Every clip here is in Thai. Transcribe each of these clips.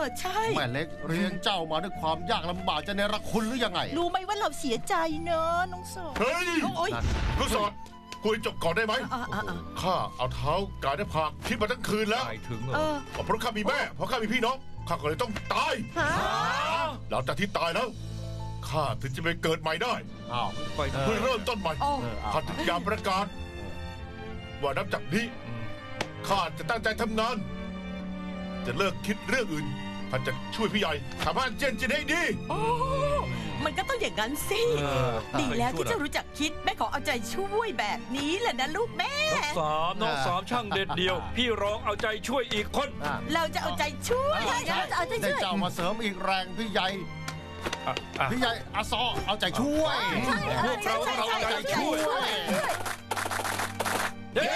ใช่แม่เล็กเลี้ยงเจ้ามาด้วยความยากลำบากจะเนรคุณหรือยังไงรู้ไหมว่าเราเสียใจเนอะน้องสดเฮ้ยโอ้ยลูกศรคุยจบก่อนได้ไหม ข้าเอาเท้ากายได้ผากคิดมาทั้งคืนแล้วตายถึงเหรเอออเพราะข้ามีแม่เพราะข้ามีพี่น้องข้าก็เลยต้องตายฮะหลังจากที่ตายแล้วข้าถึงจะไปเกิดใหม่ได้อ้าวไปเถเพื่ออะเริ่มต้นใหม่โอ้ข้าถึงอยากประกาศว่านับจากนี้ข้าจะตั้งใจทำงาน จะเลิกคิดเรื่องอื่นข้าจะช่วยพี่ใหญ่ทำให้เจนจินให้ดีโอ้มันก็ต้องอย่างนั้นสิดีแล้วที่เจ้ารู้จักคิดแม่ขอเอาใจช่วยแบบนี้แหละนะลูกแม่น้องสามช่างเด็ดเดียว พี่รองเอาใจช่วยอีกคนเราจะเอาใจช่วยเราจะเอาใจได้ช่วยเจ้ามาเสริมอีกแรงพี่ใหญ่อ่ะอ่ะพี่ใหญ่อาซอเอาใจช่วยพวกเราเอาใจช่วย เย้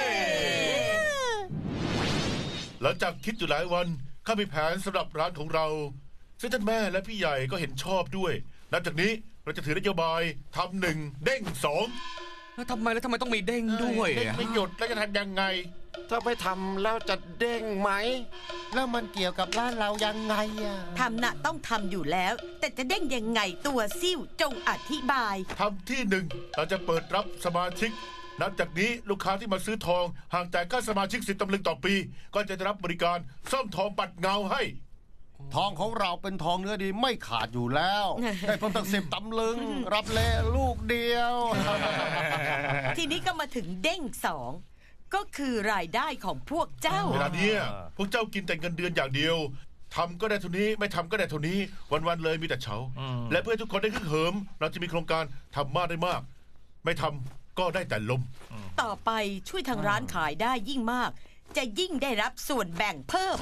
หลังจากคิดอยู่หลายวันข้ามีแผนสำหรับร้านของเราซึ่งท่านแม่และพี่ใหญ่ก็เห็นชอบด้วยนับจากนี้เราจะถือนโยบายทำหนึ่งเด้งสองแล้วทำไมต้องมีเด้งด้วยเด้งไม่หยุดแล้วจะทำยังไงถ้าไม่ทำแล้วจะเด้งไหมแล้วมันเกี่ยวกับร้านเรายังไงอ่ะทำน่ะต้องทำอยู่แล้ว แต่จะเด้งยังไงตัวซิ่วจงอธิบายทำที่หนึ่งเราจะเปิดรับสมาชิกนับจากนี้ลูกค้าที่มาซื้อทองหากจ่ายค่าสมาชิก10 ตำลึงต่อปี ก็จะได้รับบริการซ่อมทองปัดเงาให้ทองของเราเป็นทองเนื้อดีไม่ขาดอยู่แล้ว ได้เพิ่มตั้ง10 ตำลึง รับเละลูกเดียวทีนี้ก็มาถึงเด้งสองก็คือรายได้ของพวกเจ้าเวลาเนี้ยพวกเจ้ากินแต่เงินเดือนอย่างเดียวทำก็ได้เท่านี้ไม่ทำก็ได้เท่านี้วันๆเลยมีแต่เฉาและเพื่อทุกคนได้ฮึกเหิมเราจะมีโครงการทำมากได้มาก ไม่ทำก็ได้แต่ลมต่อไปช่วยทางร้านขายได้ยิ่งมาก จะยิ่งได้รับส่วนแบ่งเพิ่ม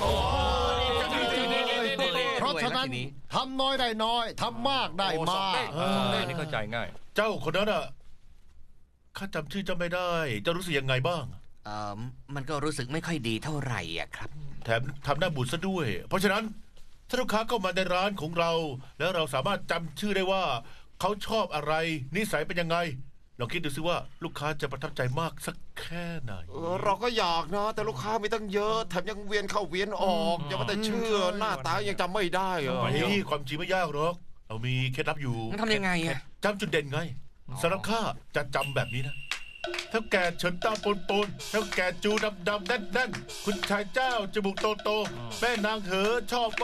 เพราะฉะนั้นทำน้อยได้น้อยทำมากได้มากสองเด้งนี่เข้าใจง่ายเจ้าคนนั้นอ่ะข้าจำชื่อเจ้าไม่ได้เจ้ารู้สึกยังไงบ้างมันก็รู้สึกไม่ค่อยดีเท่าไหร่อะครับแถมทำหน้าบูดซะด้วย เพราะฉะนั้นถ้าลูกค้าเข้ามาในร้านของเรา แล้วเราสามารถจำชื่อได้ว่า เขาชอบอะไรนิสัยเป็นยังไงลองคิดดูสิว่าลูกค้าจะประทับใจมากสักแค่ไหนเราก็อยากนะแต่ลูกค้ามีตั้งเยอะแถมยังเวียนเข้าเวียนออกอย่าว่าแต่ชื่อหน้าตายังจำไม่ได้เหรอนี่ความจริงไม่ยากหรอกเรามีเคล็ดลับอยู่ทำยังไงอะจำจุดเด่นไงสำหรับข้าจะจำแบบนี้นะเท่าแก่เฉินตาปนเท่าแก่จูดำแน่นคุณชายเจ้าจมูกโตแม่นางเหอชอบ